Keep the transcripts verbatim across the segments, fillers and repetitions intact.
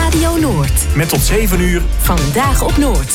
Radio Noord. Met tot zeven uur. Vandaag op Noord.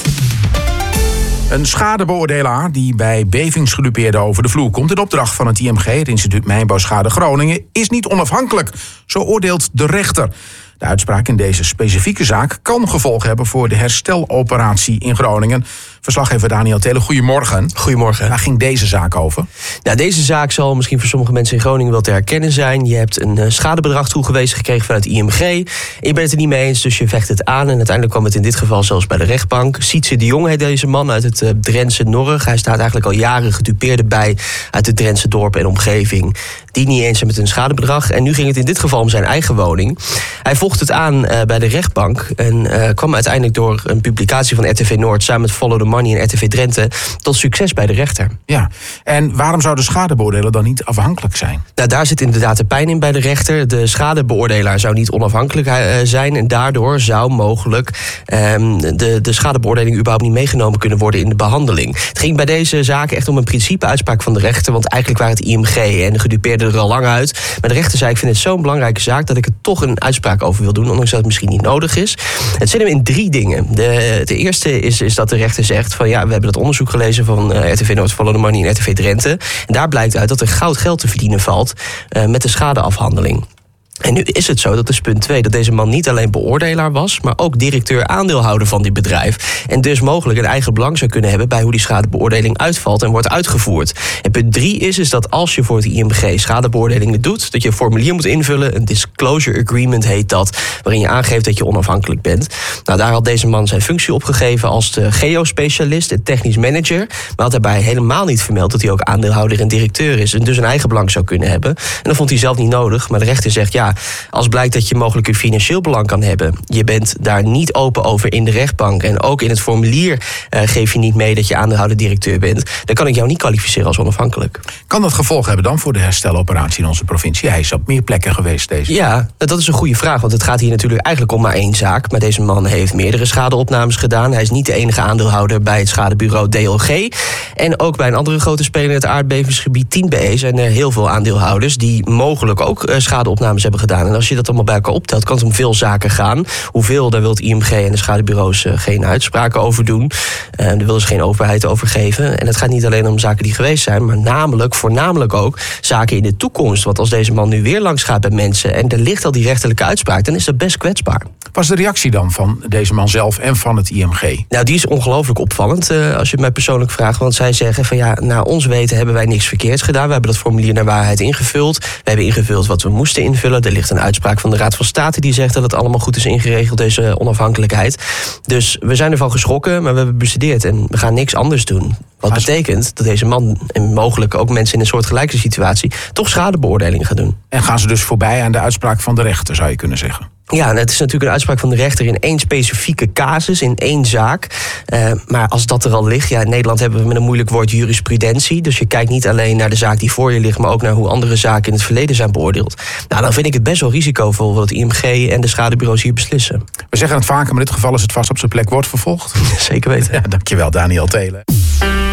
Een schadebeoordelaar die bij bevingsgedupeerden over de vloer komt in opdracht van het I M G, het Instituut Mijnbouwschade Groningen, is niet onafhankelijk. Zo oordeelt de rechter. De uitspraak in deze specifieke zaak kan gevolgen hebben voor de hersteloperatie in Groningen. Verslaggever Daniel Telen, goedemorgen. Goedemorgen. Waar ging deze zaak over? Nou, deze zaak zal misschien voor sommige mensen in Groningen wel te herkennen zijn. Je hebt een schadebedrag toegewezen gekregen vanuit I M G. En je bent het er niet mee eens, dus je vecht het aan. En uiteindelijk kwam het in dit geval zelfs bij de rechtbank. Sietse de Jong heet deze man uit het uh, Drentse Norg. Hij staat eigenlijk al jaren gedupeerden bij uit het Drentse dorp en omgeving. Die niet eens zijn met een schadebedrag. En nu ging het in dit geval om zijn eigen woning. Hij vocht het aan uh, bij de rechtbank. En uh, kwam uiteindelijk door een publicatie van R T V Noord samen met Follow the Money en R T V Drenthe tot succes bij de rechter. Ja, en waarom zou de schadebeoordeler dan niet afhankelijk zijn? Nou, daar zit inderdaad de pijn in bij de rechter. De schadebeoordelaar zou niet onafhankelijk uh, zijn. En daardoor zou mogelijk um, de, de schadebeoordeling überhaupt niet meegenomen kunnen worden in de behandeling. Het ging bij deze zaak echt om een principeuitspraak van de rechter. Want eigenlijk waren het I M G en de gedupeerden er al lang uit. Maar de rechter zei, ik vind het zo'n belangrijke zaak dat ik er toch een uitspraak over wil doen, ondanks dat het misschien niet nodig is. Het zit hem in drie dingen. De, de eerste is, is dat de rechter zegt van ja, we hebben dat onderzoek gelezen van uh, R T V Noord, Follow the Money en R T V Drenthe. En daar blijkt uit dat er goud geld te verdienen valt uh, met de schadeafhandeling. En nu is het zo, dat is punt twee, dat deze man niet alleen beoordelaar was, maar ook directeur-aandeelhouder van dit bedrijf. En dus mogelijk een eigen belang zou kunnen hebben bij hoe die schadebeoordeling uitvalt en wordt uitgevoerd. En punt drie is, is dat als je voor het I M G schadebeoordelingen doet, dat je een formulier moet invullen, een disclosure agreement heet dat, waarin je aangeeft dat je onafhankelijk bent. Nou, daar had deze man zijn functie opgegeven als de geospecialist en technisch manager, maar had daarbij helemaal niet vermeld dat hij ook aandeelhouder en directeur is en dus een eigen belang zou kunnen hebben. En dat vond hij zelf niet nodig, maar de rechter zegt ja, als blijkt dat je mogelijk een financieel belang kan hebben, je bent daar niet open over in de rechtbank en ook in het formulier uh, geef je niet mee dat je aandeelhouder-directeur bent, dan kan ik jou niet kwalificeren als onafhankelijk. Kan dat gevolg hebben dan voor de hersteloperatie in onze provincie? Hij is op meer plekken geweest deze. Ja, dat is een goede vraag, want het gaat hier natuurlijk eigenlijk om maar één zaak. Maar deze man heeft meerdere schadeopnames gedaan. Hij is niet de enige aandeelhouder bij het schadebureau D L G. En ook bij een andere grote speler in het aardbevingsgebied tien B E zijn er heel veel aandeelhouders die mogelijk ook uh, schadeopnames hebben gedaan. En als je dat allemaal bij elkaar optelt, kan het om veel zaken gaan. Hoeveel, daar wil het I M G en de schadebureaus uh, geen uitspraken over doen. Uh, daar willen ze geen openheid over geven. En het gaat niet alleen om zaken die geweest zijn, maar namelijk, voornamelijk ook zaken in de toekomst. Want als deze man nu weer langs gaat bij mensen en er ligt al die rechterlijke uitspraak, dan is dat best kwetsbaar. Was de reactie dan van deze man zelf en van het I M G? Nou, die is ongelooflijk opvallend, uh, als je het mij persoonlijk vraagt. Want zij zeggen van ja, naar ons weten hebben wij niks verkeerds gedaan. We hebben dat formulier naar waarheid ingevuld. We hebben ingevuld wat we moesten invullen. Er ligt een uitspraak van de Raad van State die zegt dat het allemaal goed is ingeregeld, deze onafhankelijkheid. Dus we zijn ervan geschrokken, maar we hebben bestudeerd en we gaan niks anders doen. Wat betekent dat deze man en mogelijk ook mensen in een soortgelijke situatie toch schadebeoordeling gaan doen. En gaan ze dus voorbij aan de uitspraak van de rechter, zou je kunnen zeggen? Ja, het is natuurlijk een uitspraak van de rechter in één specifieke casus, in één zaak. Uh, maar als dat er al ligt, ja, in Nederland hebben we met een moeilijk woord jurisprudentie. Dus je kijkt niet alleen naar de zaak die voor je ligt, maar ook naar hoe andere zaken in het verleden zijn beoordeeld. Nou, dan vind ik het best wel risicovol wat het I M G en de schadebureaus hier beslissen. We zeggen het vaker, maar in dit geval is het vast op zijn plek wordt vervolgd. Zeker weten. Ja, dankjewel, Daniel Telen.